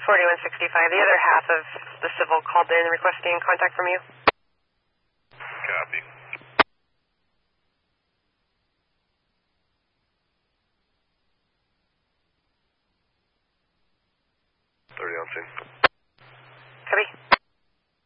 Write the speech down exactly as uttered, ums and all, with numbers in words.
forty-one sixty-five. The other half of the civil called in requesting contact from you. Copy. thirty on scene.